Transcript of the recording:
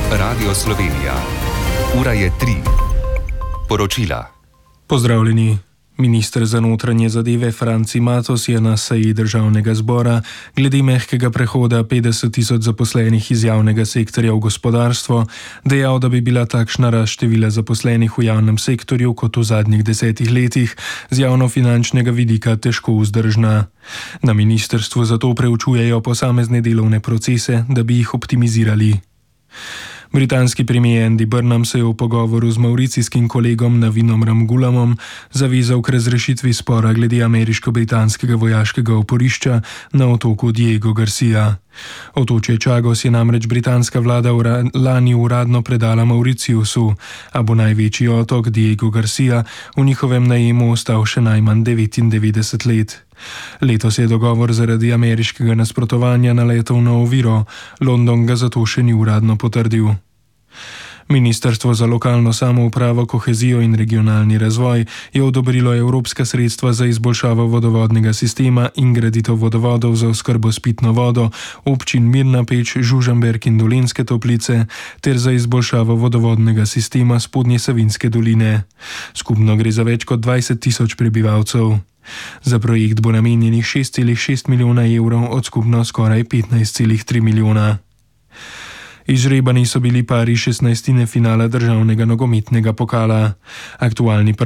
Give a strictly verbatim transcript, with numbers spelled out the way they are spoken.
Radio Slovenija. Ura je tri. Poročila. Pozdravljeni. Minister za notranje zadeve Franci Matos je na seji državnega zbora glede mehkega prehoda petdeset tisoč zaposlenih iz javnega sektorja v gospodarstvo dejal, da bi bila takšna rast števila zaposlenih v javnem sektorju kot v zadnjih desetih letih z javnofinančnega vidika težko vzdržna. Na ministrstvu zato preučujejo posamezne delovne procese, da bi jih optimizirali. Britanski premier Andy Burnham se je v pogovoru z mauricijskim kolegom Navinom Ramgulamom zavezal k razrešitvi spora glede ameriško-britanskega vojaškega oporišča na otoku Diego Garcia. Otočje Chagos je namreč britanska vlada ura, lani uradno predala Mauriciusu, a bo največji otok Diego Garcia v njihovem najemu ostal še najmanj devetindevetdeset let. Letos je dogovor zaradi ameriškega nasprotovanja naletel na oviro, London ga zato še ni uradno potrdil. Ministrstvo za lokalno samoupravo, kohezijo in regionalni razvoj je odobrilo evropska sredstva za izboljšavo vodovodnega sistema in graditev vodovodov za oskrbo s pitno vodo občin Mirna Peč, Žužemberk in Dolenjske Toplice ter za izboljšavo vodovodnega sistema Spodnje Savinjske doline. Skupno gre za več kot dvajset tisoč prebivalcev. Za projekt bo namenjenih šest celih šest milijona evrov od skupno skoraj petnajst celih tri milijona. Izžrebani so bili pari šestnajstine finala državnega nogometnega pokala. Aktualni